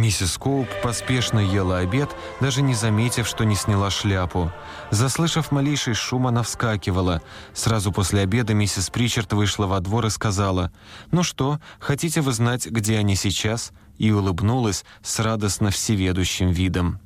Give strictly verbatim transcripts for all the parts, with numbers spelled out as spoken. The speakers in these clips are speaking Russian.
Миссис Коуп поспешно ела обед, даже не заметив, что не сняла шляпу. Заслышав малейший шум, она вскакивала. Сразу после обеда миссис Причард вышла во двор и сказала: «Ну что, хотите вы знать, где они сейчас?» и улыбнулась с радостно всеведущим видом.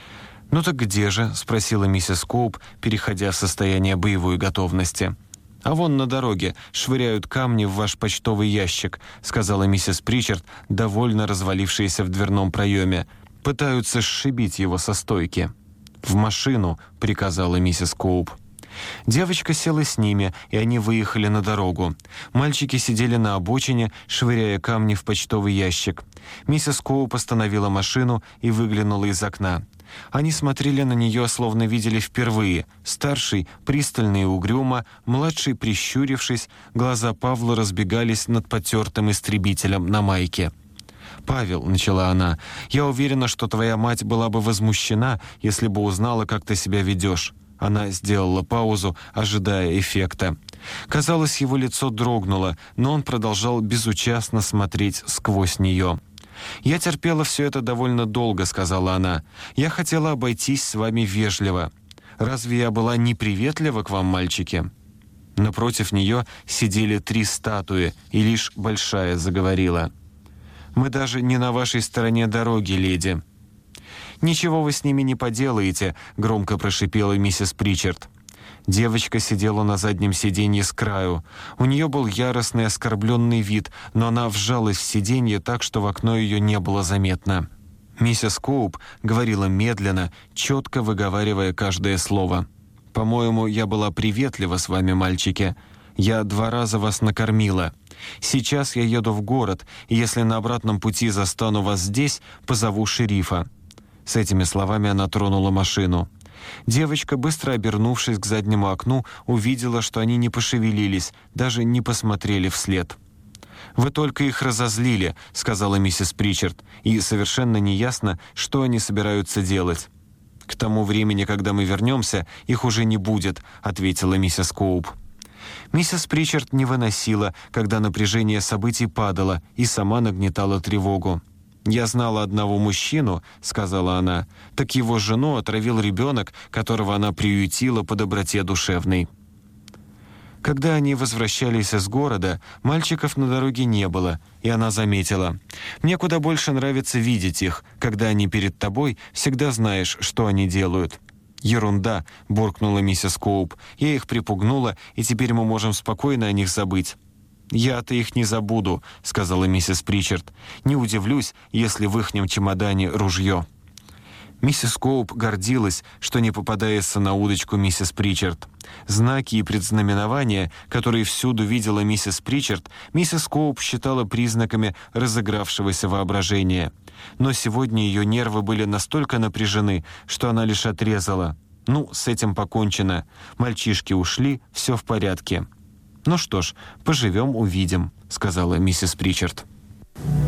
«Ну так где же?» – спросила миссис Коуп, переходя в состояние боевой готовности. «А вон на дороге швыряют камни в ваш почтовый ящик», — сказала миссис Причард, довольно развалившаяся в дверном проеме. «Пытаются сшибить его со стойки». «В машину», — приказала миссис Коуп. Девочка села с ними, и они выехали на дорогу. Мальчики сидели на обочине, швыряя камни в почтовый ящик. Миссис Коуп остановила машину и выглянула из окна. Они смотрели на нее, словно видели впервые. Старший, пристально и угрюмо, младший, прищурившись, глаза Павла разбегались над потертым истребителем на майке. «Павел», — начала она, — «я уверена, что твоя мать была бы возмущена, если бы узнала, как ты себя ведешь». Она сделала паузу, ожидая эффекта. Казалось, его лицо дрогнуло, но он продолжал безучастно смотреть сквозь нее. «Я терпела все это довольно долго», — сказала она. «Я хотела обойтись с вами вежливо. Разве я была неприветлива к вам, мальчики?» Напротив нее сидели три статуи, и лишь большая заговорила. «Мы даже не на вашей стороне дороги, леди». «Ничего вы с ними не поделаете», — громко прошипела миссис Причард. Девочка сидела на заднем сиденье с краю. У нее был яростный оскорбленный вид, но она вжалась в сиденье так, что в окно ее не было заметно. Миссис Коуп говорила медленно, четко выговаривая каждое слово. «По-моему, я была приветлива с вами, мальчики. Я два раза вас накормила. Сейчас я еду в город, и если на обратном пути застану вас здесь, позову шерифа». С этими словами она тронула машину. Девочка, быстро обернувшись к заднему окну, увидела, что они не пошевелились, даже не посмотрели вслед. «Вы только их разозлили», — сказала миссис Причард, «и совершенно неясно, что они собираются делать». «К тому времени, когда мы вернемся, их уже не будет», — ответила миссис Коуп. Миссис Причард не выносила, когда напряжение событий падало, и сама нагнетала тревогу. «Я знала одного мужчину», — сказала она, — «так его жену отравил ребенок, которого она приютила по доброте душевной». Когда они возвращались из города, мальчиков на дороге не было, и она заметила: «Мне куда больше нравится видеть их. Когда они перед тобой, всегда знаешь, что они делают». «Ерунда», — буркнула миссис Коуп, — «я их припугнула, и теперь мы можем спокойно о них забыть». «Я-то их не забуду», — сказала миссис Причард. «Не удивлюсь, если в ихнем чемодане ружье». Миссис Коуп гордилась, что не попадается на удочку миссис Причард. Знаки и предзнаменования, которые всюду видела миссис Причард, миссис Коуп считала признаками разыгравшегося воображения. Но сегодня ее нервы были настолько напряжены, что она лишь отрезала: «Ну, с этим покончено. Мальчишки ушли, все в порядке». «Ну что ж, поживем, увидим», — сказала миссис Причард.